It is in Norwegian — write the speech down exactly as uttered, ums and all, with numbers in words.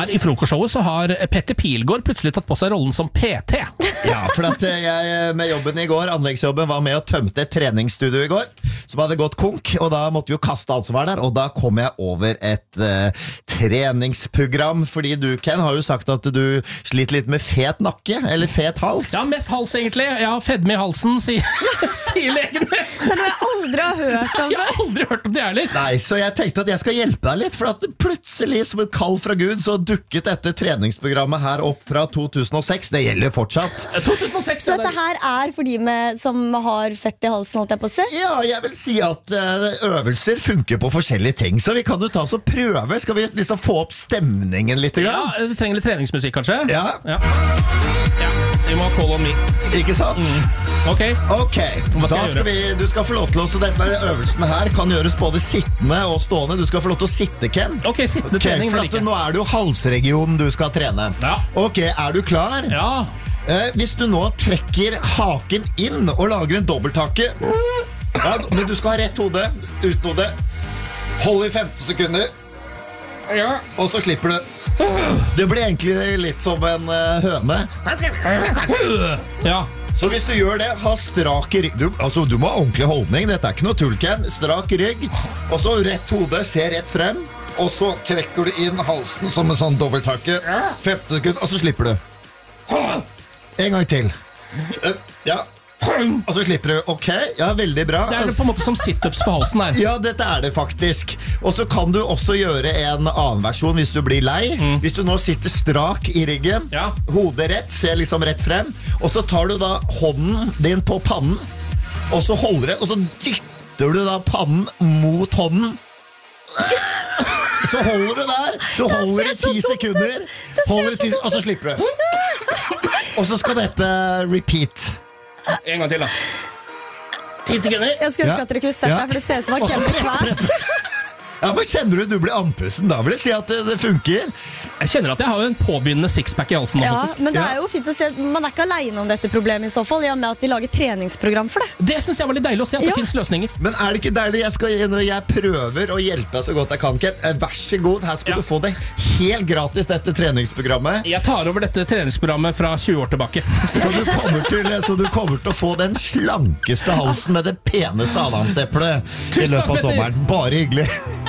I frokostshowet så har Petter Pilgaard plutselig tatt på seg rollen som P T. Ja, for at jeg med jobben i går, anleggsjobben, var med og tømte et treningsstudio i går, som hadde gått konk, og da måtte vi jo kaste alt som var der, og da kom jeg over et uh, treningsprogram, fordi du, Ken, har jo sagt at du sliter litt med fet nakke, eller fet hals. Ja, mest hals egentlig. Jeg har fedme i halsen, sier, sier legen min. Det er noe jeg aldri har hørt om. Jeg har aldri hørt om det heller. Nei, så jeg tenkte at jeg skal hjelpe deg litt, for at plutselig, som et kall fra Gud, så dukket dette treningsprogrammet her opp fra to tusen og seks. Det gjelder fortsatt. to tusen og seks, Så dette her er for de med, som har fett i halsen, holdt jeg på å si? Ja, jeg vil si at uh, øvelser funker på forskjellige ting, så vi kan jo ta oss og prøve. Skal vi liksom få opp stemningen litt? Ja, vi trenger litt treningsmusikk kanskje. Ja. Ja. Ja. Vi må ha call on me. Ikke sant? Mm. Ok. Ok, Hva skal da jeg skal vi, du skal få lov til å, så dette øvelsen her kan gjøres både sittende og stående. Du skal få lov til å sitte, Ken. Ok, sittende Ok, trening. for det at liker jeg. nå er det jo halsregionen du skal trene. Ja. Ok, er du klar? Ja. Eh, hvis du nå trekker haken inn og lager en dobbelthake, ja, men du skal ha rett hode, uten hode. Hold i femten sekunder, Ja. og så slipper du. Det blir egentlig litt som en uh, høne. Ja. Så hvis du gjør det, ha strak rygg. Du, altså, du må ha ordentlig holdning. Dette er ikke noe tull, Ken. Strak rygg, og så rett hode, se rett frem. Og så trekker du inn halsen som en sånn dobbelthake. femten sekunder, og så slipper du. En gang til. Uh, ja. Og så slipper du. Ok, ja, veldig bra. Det er på en måte som sit-ups for halsen her. Ja, dette er det faktisk. Og så kan du også gjøre en annen versjon hvis du blir lei. Mm. Hvis du nå sitter strak i ryggen, Ja. hodet rett, ser liksom rett frem, og så tar du da hånden din på pannen, og så holder det, og så dytter du da pannen mot hånden. Så holder du der. Du holder i ti sekunder, holder i ti, og så slipper du. Og så skal dette repeat. En gang til da. Ti sekunder. Jeg skulle ønske Ja. at dere kunne sett Ja. deg, for det ser ut som at Og så Ken blir press, kvær. press. Ja, men kjenner du du blir andpusten? Da vil jeg si at det, det funker. Jeg kjenner at jeg har jo en påbegynnende sixpack i halsen nå, Ja, faktisk. men det Ja. er jo fint å se at man er ikke alene om dette problemet i så fall, i og med at de lager treningsprogram for det. Det synes jeg var litt deilig å se at Ja. det finnes løsninger. Men er det ikke deilig? Jeg, skal, når jeg prøver å hjelpe deg så godt jeg kan, Ken, eh, vær så god, her skal Ja. du få det helt gratis, dette treningsprogrammet. Jeg tar over dette treningsprogrammet fra tjue år tilbake. Så du kommer til, så du kommer til å få den slankeste halsen med det peneste adamseplet i Tusen takk, løpet av Petter. sommeren. Bare hyggelig.